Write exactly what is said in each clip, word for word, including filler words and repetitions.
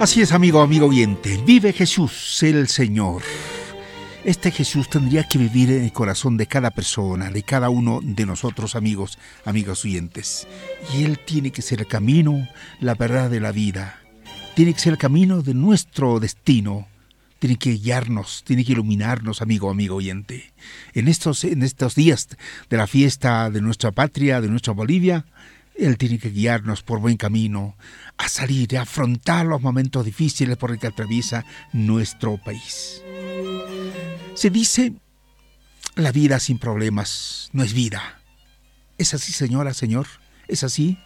Así es, amigo, amigo oyente. Vive Jesús, el Señor. Este Jesús tendría que vivir en el corazón de cada persona, de cada uno de nosotros, amigos, amigos oyentes. Y Él tiene que ser el camino, la verdad de la vida. Tiene que ser el camino de nuestro destino. Tiene que guiarnos, tiene que iluminarnos, amigo, amigo oyente. En estos, en estos días de la fiesta de nuestra patria, de nuestra Bolivia, Él tiene que guiarnos por buen camino, a salir, a afrontar los momentos difíciles por los que atraviesa nuestro país. Se dice, la vida sin problemas no es vida. ¿Es así, señora, señor? ¿Es así?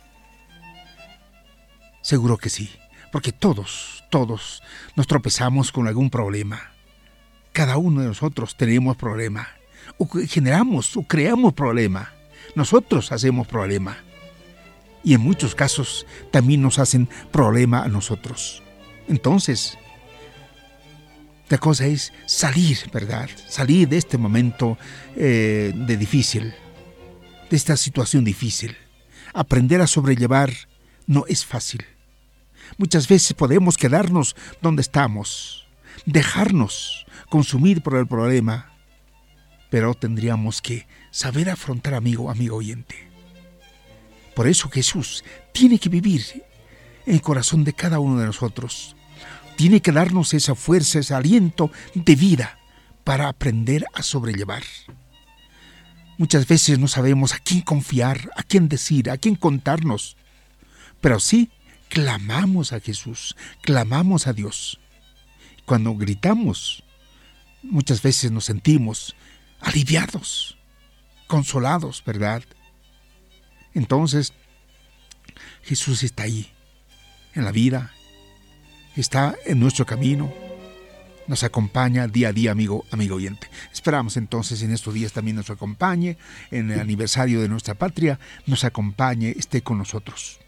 Seguro que sí, porque todos, todos nos tropezamos con algún problema. Cada uno de nosotros tenemos problema, o generamos o creamos problema. Nosotros hacemos problema. Y en muchos casos también nos hacen problema a nosotros. Entonces, la cosa es salir, ¿verdad? Salir de este momento eh, de difícil, de esta situación difícil. Aprender a sobrellevar no es fácil. Muchas veces podemos quedarnos donde estamos, dejarnos consumir por el problema, pero tendríamos que saber afrontar, amigo, amigo oyente. Por eso Jesús tiene que vivir en el corazón de cada uno de nosotros. Tiene que darnos esa fuerza, ese aliento de vida para aprender a sobrellevar. Muchas veces no sabemos a quién confiar, a quién decir, a quién contarnos. Pero sí, clamamos a Jesús, clamamos a Dios. Cuando gritamos, muchas veces nos sentimos aliviados, consolados, ¿verdad? Entonces, Jesús está ahí, en la vida, está en nuestro camino, nos acompaña día a día, amigo, amigo oyente. Esperamos entonces en estos días también nos acompañe, en el aniversario de nuestra patria, nos acompañe, esté con nosotros.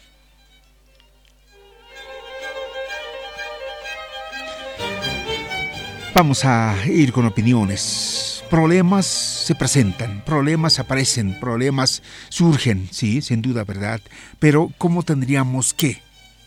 Vamos a ir con opiniones. Problemas se presentan, problemas aparecen, problemas surgen, sí, sin duda, ¿verdad? Pero ¿cómo tendríamos que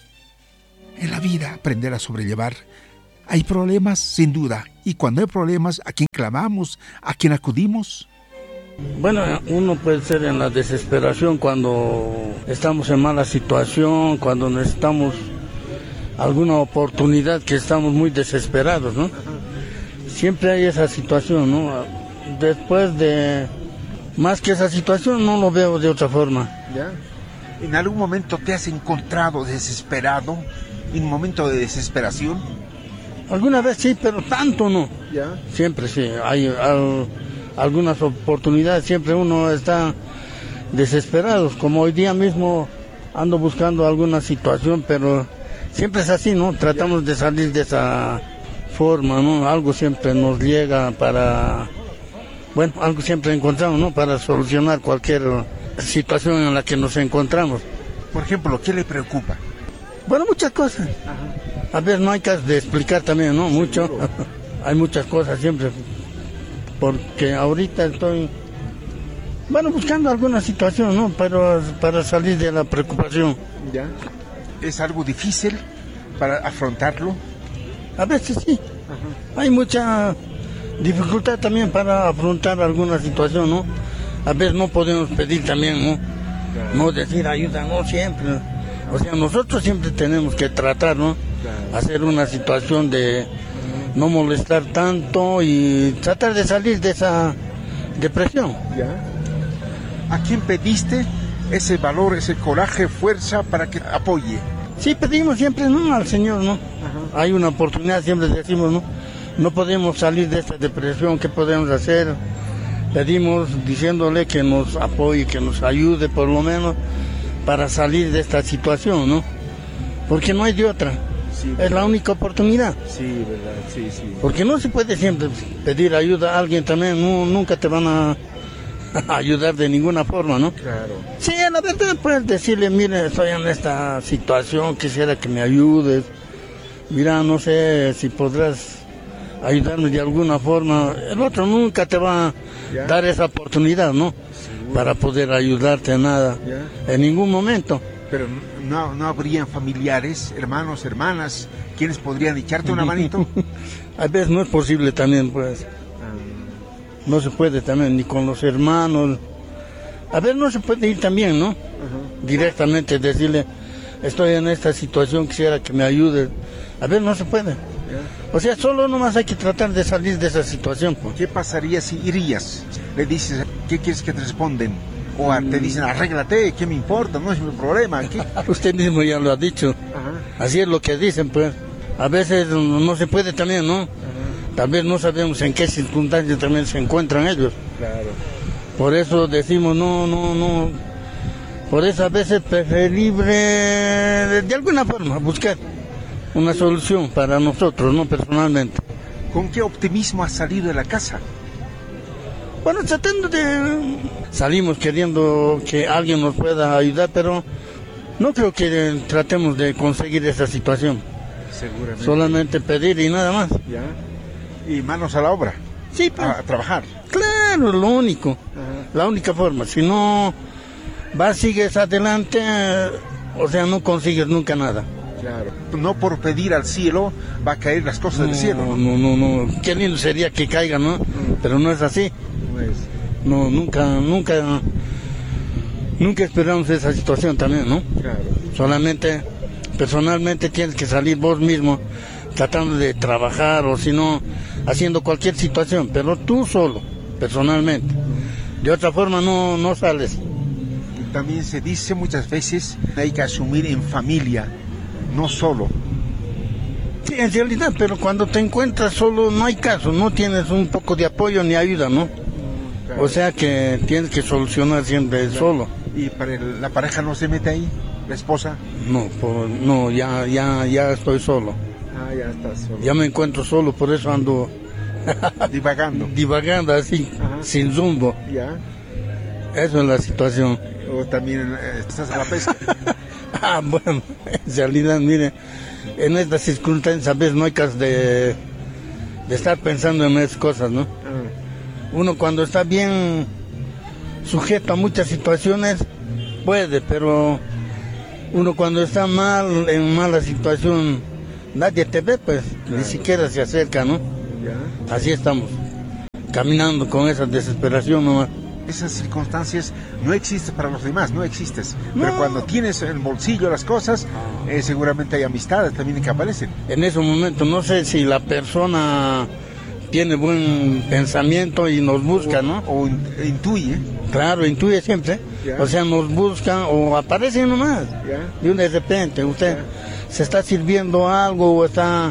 en la vida aprender a sobrellevar? Hay problemas, sin duda, y cuando hay problemas, ¿a quién clamamos? ¿A quién acudimos? Bueno, uno puede ser en la desesperación cuando estamos en mala situación, cuando necesitamos alguna oportunidad, que estamos muy desesperados, ¿no? Siempre hay esa situación, ¿no? Después de más que esa situación no lo veo de otra forma. ¿Ya? ¿En algún momento te has encontrado desesperado? ¿En un momento de desesperación? Alguna vez sí, pero tanto no. ¿Ya? Siempre sí. Hay al, algunas oportunidades, siempre uno está desesperado. Como hoy día mismo ando buscando alguna situación, pero siempre es así, ¿no? Tratamos ¿Ya? de salir de esa forma, ¿no? Algo siempre nos llega para, bueno, algo siempre encontramos, ¿no? Para solucionar cualquier situación en la que nos encontramos. Por ejemplo, ¿qué le preocupa? Bueno, muchas cosas. Ajá. A ver, no hay que de explicar también, ¿no? Mucho. Hay muchas cosas siempre. Porque ahorita estoy, bueno, buscando alguna situación, ¿no? Para, para salir de la preocupación. ¿Ya? ¿Es algo difícil para afrontarlo? A veces sí. Ajá. Hay mucha dificultad también para afrontar alguna situación, ¿no? A veces no podemos pedir también, ¿no? Claro. No decir ayuda, no siempre. O sea, nosotros siempre tenemos que tratar, ¿no? Claro. Hacer una situación de no molestar tanto y tratar de salir de esa depresión. ¿Ya? ¿A quién pediste ese valor, ese coraje, fuerza para que apoye? Sí, pedimos siempre, ¿no? Al Señor, ¿no? Ajá. Hay una oportunidad, siempre decimos, ¿no? No podemos salir de esta depresión, ¿qué podemos hacer? Pedimos diciéndole que nos apoye, que nos ayude por lo menos para salir de esta situación, ¿no? Porque no hay de otra. Sí, es la única oportunidad. Sí, verdad, sí, sí. Porque no se puede siempre pedir ayuda a alguien también, no, nunca te van a ayudar de ninguna forma, ¿no? Claro. Sí, la verdad puedes decirle, mire, estoy en esta situación, quisiera que me ayudes. Mira, no sé si podrás ayudarme de alguna forma. El otro nunca te va a dar esa oportunidad, ¿no? Seguro. Para poder ayudarte a nada, ¿ya? En ningún momento. Pero no, no habrían familiares, hermanos, hermanas, quienes podrían echarte una manito. A veces no es posible también, pues. No se puede también, ni con los hermanos. A veces no se puede ir también, ¿no? Uh-huh. Directamente decirle, estoy en esta situación, quisiera que me ayude. A veces no se puede. Yeah. O sea, solo nomás hay que tratar de salir de esa situación, pues. ¿Qué pasaría si irías? Le dices, ¿qué quieres que te responden? O te dicen, arréglate, ¿qué me importa? No es mi problema. ¿Qué? Usted mismo ya lo ha dicho. Uh-huh. Así es lo que dicen, pues. A veces no se puede también, ¿no? Uh-huh. Tal vez no sabemos en qué circunstancias también se encuentran ellos. Claro. Por eso decimos, no, no, no. Por eso a veces es preferible, de alguna forma, buscar una solución para nosotros, no personalmente. ¿Con qué optimismo has salido de la casa? Bueno, tratando de... Salimos queriendo que alguien nos pueda ayudar, pero no creo que tratemos de conseguir esa situación. Seguramente. Solamente pedir y nada más. Ya. Y manos a la obra. Sí, pues. A, a trabajar. Claro, lo único. Uh-huh. La única forma. Si no vas, sigues adelante, o sea, no consigues nunca nada. Claro. No por pedir al cielo va a caer las cosas no, del cielo, ¿no? No, no, no. Qué lindo sería que caigan, ¿no? Uh-huh. Pero no es así. No es. No, nunca, nunca, nunca esperamos esa situación también, ¿no? Claro. Solamente, personalmente tienes que salir vos mismo tratando de trabajar o si no, haciendo cualquier situación, pero tú solo, personalmente. De otra forma no, no sales. También se dice muchas veces que hay que asumir en familia, no solo. Sí, en realidad, pero cuando te encuentras solo no hay caso, no tienes un poco de apoyo ni ayuda, ¿no? Claro. O sea que tienes que solucionar siempre claro. Solo. ¿Y para el, la pareja no se mete ahí? ¿La esposa? No, por, no, ya, ya, ya estoy solo. Ah, ya estás solo. Ya me encuentro solo, por eso ando... divagando. Divagando así, ajá. Sin rumbo. Ya. Eso es la situación. O también eh, estás a la pesca. Ah, bueno, en realidad, mire, en estas circunstancias a veces no hay caso de, de estar pensando en esas cosas, ¿no? Ah. Uno cuando está bien sujeto a muchas situaciones puede, pero uno cuando está mal, en mala situación, nadie te ve, pues, claro. Ni siquiera se acerca, ¿no? Ya. Así estamos, caminando con esa desesperación nomás. Esas circunstancias no existen para los demás, no existes. No. Pero cuando tienes en el bolsillo las cosas, eh, seguramente hay amistades también que aparecen. En ese momento, no sé si la persona tiene buen pensamiento y nos busca, o, ¿no? O intuye. Claro, intuye siempre. Yeah. O sea, nos buscan o aparecen nomás. Yeah. Y de repente, usted yeah. se está sirviendo algo o está...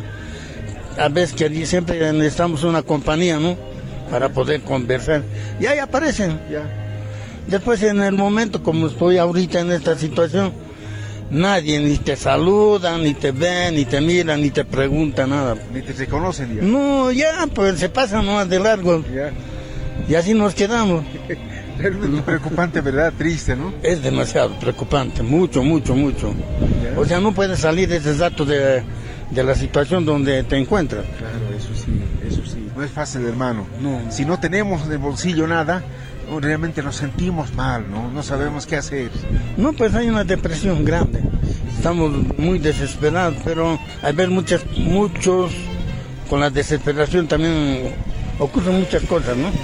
A veces que siempre necesitamos una compañía, ¿no? Para poder conversar. Y ahí aparecen. Yeah. Después, en el momento, como estoy ahorita en esta situación, nadie ni te saluda, ni te ve, ni te mira, ni te pregunta nada. Ni te reconocen ya. No, ya, pues se pasan nomás de largo. Yeah. Y así nos quedamos. Es preocupante, ¿verdad? Triste, ¿no? Es demasiado preocupante, mucho, mucho, mucho. Yeah. O sea, no puedes salir de ese dato de, de la situación donde te encuentras. Claro, eso sí, eso sí. No es fácil, hermano. No. Si no tenemos en el bolsillo nada, realmente nos sentimos mal, ¿no? No sabemos qué hacer. No, pues hay una depresión grande. Estamos muy desesperados, pero hay ver muchas, muchos, con la desesperación también ocurren muchas cosas, ¿no?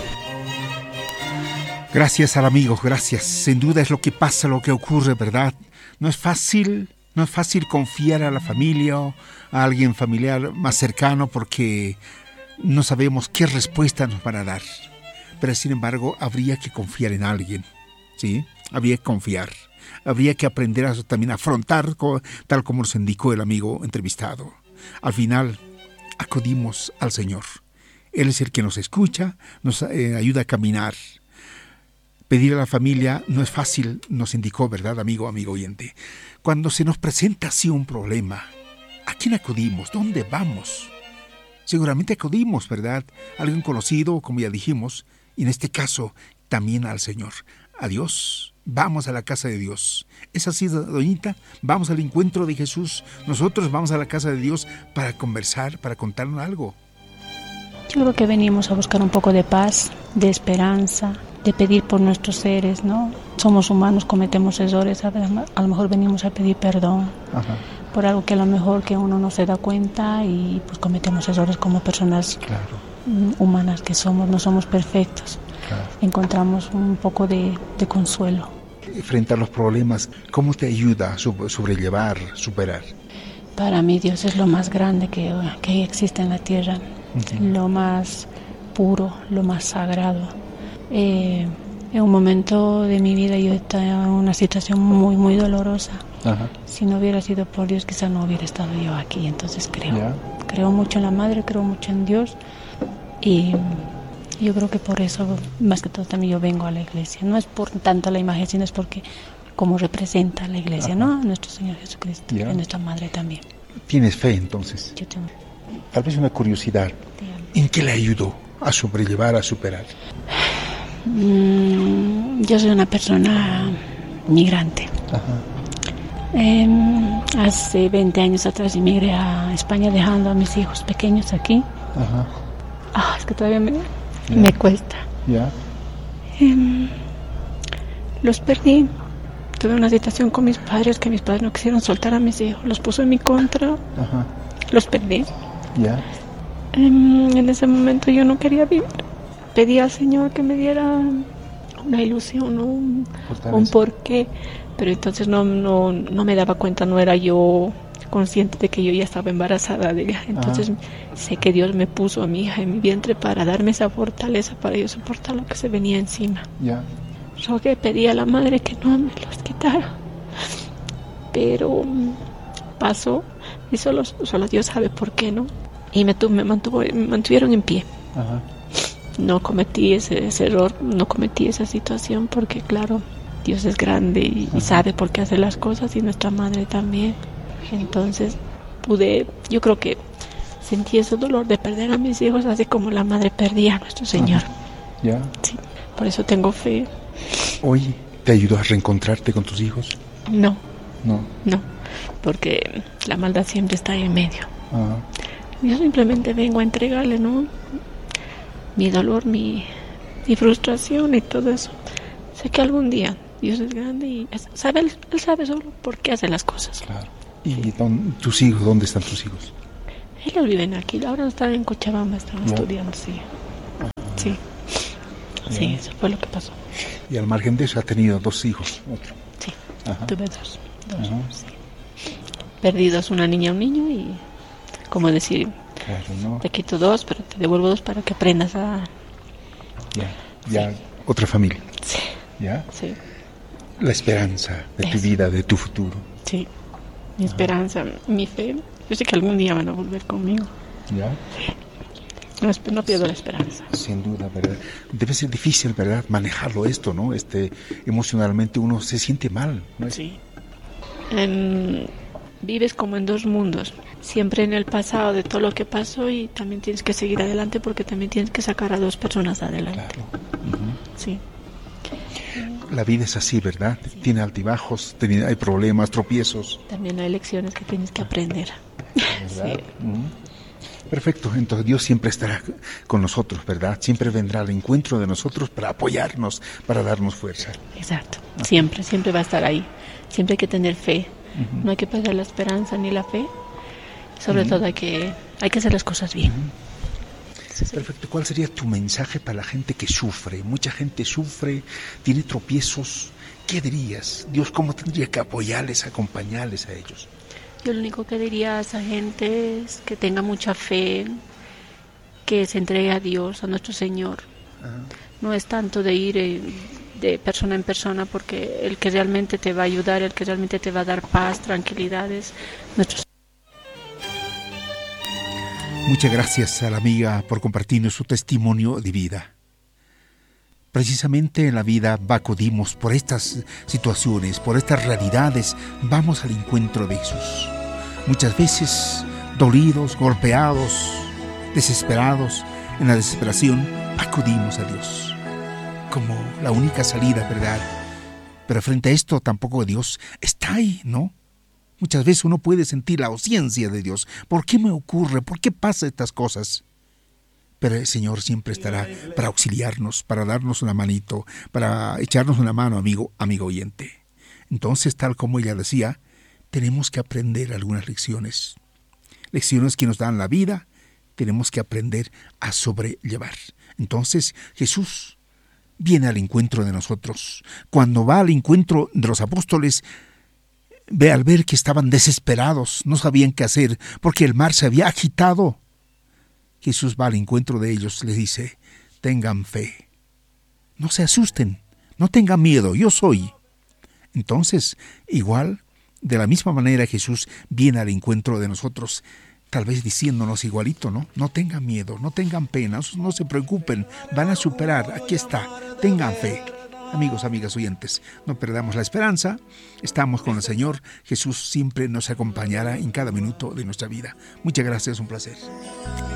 Gracias al amigo, gracias. Sin duda es lo que pasa, lo que ocurre, ¿verdad? No es fácil, no es fácil confiar a la familia o a alguien familiar más cercano porque no sabemos qué respuesta nos van a dar. Pero sin embargo, habría que confiar en alguien, ¿sí? Habría que confiar. Habría que aprender a también afrontar, tal como nos indicó el amigo entrevistado. Al final, acudimos al Señor. Él es el que nos escucha, nos eh, ayuda a caminar. Pedir a la familia no es fácil, nos indicó, ¿verdad, amigo, amigo oyente? Cuando se nos presenta así un problema, ¿a quién acudimos? ¿Dónde vamos? Seguramente acudimos, ¿verdad? A alguien conocido, como ya dijimos, y en este caso también al Señor. A Dios, vamos a la casa de Dios. Es así, doñita, vamos al encuentro de Jesús. Nosotros vamos a la casa de Dios para conversar, para contarnos algo. Yo creo que venimos a buscar un poco de paz, de esperanza, de pedir por nuestros seres, ¿no? Somos humanos, cometemos errores, a, a lo mejor venimos a pedir perdón. Ajá. Por algo que a lo mejor que uno no se da cuenta y pues cometemos errores como personas claro. humanas que somos, no somos perfectos. Claro. Encontramos un poco de, de consuelo. Frente a los problemas, ¿cómo te ayuda a sobrellevar, superar? Para mí Dios es lo más grande que, que existe en la tierra, uh-huh. lo más puro, lo más sagrado. Eh, en un momento de mi vida yo estaba en una situación muy, muy dolorosa. Ajá. Si no hubiera sido por Dios, quizás no hubiera estado yo aquí. Entonces creo, yeah. creo mucho en la Madre, creo mucho en Dios. Y yo creo que por eso, más que todo, también yo vengo a la iglesia. No es por tanto la imagen, sino es porque como representa a la iglesia, Ajá. ¿no? A nuestro Señor Jesucristo, yeah. y a nuestra Madre también. ¿Tienes fe entonces? Yo tengo. Tal vez una curiosidad. Dígame. ¿En qué le ayudó a sobrellevar, a superar? Mm, yo soy una persona migrante. Ajá. Eh, hace veinte años atrás emigré a España dejando a mis hijos pequeños aquí. Ajá. Ah, es que todavía me, yeah. me cuesta. Yeah. Eh, los perdí. Tuve una situación con mis padres que mis padres no quisieron soltar a mis hijos. Los puso en mi contra. Ajá. Los perdí. Yeah. Eh, en ese momento yo no quería vivir. Pedí al Señor que me diera una ilusión, un, un porqué, pero entonces no, no, no me daba cuenta, no era yo consciente de que yo ya estaba embarazada de ella. Entonces Ajá. sé que Dios me puso a mi hija en mi vientre para darme esa fortaleza, para yo soportar lo que se venía encima. Yeah. Yo que pedí a la Madre que no me los quitara, pero pasó y solo, solo Dios sabe por qué, ¿no? Y me, tu, me, mantuvo, me mantuvieron en pie. Ajá. No cometí ese, ese error, no cometí esa situación porque, claro, Dios es grande y, y sabe por qué hacer las cosas, y nuestra Madre también. Entonces pude, yo creo que sentí ese dolor de perder a mis hijos así como la Madre perdía a nuestro Señor. ¿Ya? Sí, por eso tengo fe. Hoy, ¿te ayudó a reencontrarte con tus hijos? No. No. No, porque la maldad siempre está ahí en medio. Ajá. Yo simplemente vengo a entregarle, ¿no?, mi dolor, mi, mi frustración y todo eso. Sé que algún día Dios es grande y es, sabe, él, él sabe solo por qué hace las cosas. Claro. ¿Y don, tus hijos, dónde están tus hijos? Ellos viven aquí, ahora están en Cochabamba, están yeah. estudiando, sí. Ajá. Sí. Yeah. Sí, eso fue lo que pasó. Y al margen de eso ha tenido dos hijos. Otro. Sí, Ajá. tuve dos. dos sí. Perdidos, una niña y un niño, y como decir... Claro, ¿no? Te quito dos, pero te devuelvo dos para que aprendas a... Ya, ya, sí. Otra familia. Sí. ¿Ya? Sí. La esperanza de Eso. Tu vida, de tu futuro. Sí, mi Ajá. esperanza, mi fe. Yo sé que algún día van a volver conmigo. ¿Ya? No, no pierdo la esperanza. Sin duda, ¿verdad? Debe ser difícil, ¿verdad?, manejarlo esto, ¿no? Este, emocionalmente uno se siente mal, ¿no? Sí. En... Vives como en dos mundos, siempre en el pasado de todo lo que pasó, y también tienes que seguir adelante porque también tienes que sacar a dos personas adelante. Claro. Uh-huh. Sí. La vida es así, ¿verdad? Sí. Tiene altibajos, tiene, hay problemas, tropiezos. También hay lecciones que tienes que aprender. ¿Verdad? Sí. Uh-huh. Perfecto, entonces Dios siempre estará con nosotros, ¿verdad? Siempre vendrá al encuentro de nosotros para apoyarnos, para darnos fuerza. Exacto, uh-huh. siempre, siempre va a estar ahí. Siempre hay que tener fe. Uh-huh. No hay que perder la esperanza ni la fe. Sobre uh-huh. todo hay que, hay que hacer las cosas bien. Uh-huh. Sí, sí. Perfecto. ¿Cuál sería tu mensaje para la gente que sufre? Mucha gente sufre, tiene tropiezos. ¿Qué dirías? Dios, ¿cómo tendría que apoyarles, acompañarles a ellos? Yo lo único que diría a esa gente es que tenga mucha fe, que se entregue a Dios, a nuestro Señor. Uh-huh. No es tanto de ir... Eh, de persona en persona, porque el que realmente te va a ayudar, el que realmente te va a dar paz, tranquilidades, nuestros... Muchas gracias a la amiga por compartirnos su testimonio de vida. Precisamente en la vida acudimos por estas situaciones, por estas realidades, vamos al encuentro de Jesús. Muchas veces dolidos, golpeados, desesperados, en la desesperación acudimos a Dios como la única salida, ¿verdad? Pero frente a esto tampoco Dios está ahí, ¿no? Muchas veces uno puede sentir la ausencia de Dios. ¿Por qué me ocurre? ¿Por qué pasan estas cosas? pero el Señor siempre estará para auxiliarnos, para darnos una manito, para echarnos una mano, amigo, amigo oyente. Entonces, tal como ella decía, tenemos que aprender algunas lecciones. Lecciones que nos dan la vida, tenemos que aprender a sobrellevar. Entonces, Jesús viene al encuentro de nosotros. Cuando va al encuentro de los apóstoles, ve al ver que estaban desesperados, no sabían qué hacer, porque el mar se había agitado. Jesús va al encuentro de ellos, les dice, tengan fe, no se asusten, no tengan miedo, yo soy. Entonces, igual, de la misma manera Jesús viene al encuentro de nosotros, tal vez diciéndonos igualito, ¿no? No tengan miedo, no tengan pena, no se preocupen, van a superar, aquí está, tengan fe. Amigos, amigas oyentes, no perdamos la esperanza, estamos con el Señor, Jesús siempre nos acompañará en cada minuto de nuestra vida. Muchas gracias, un placer.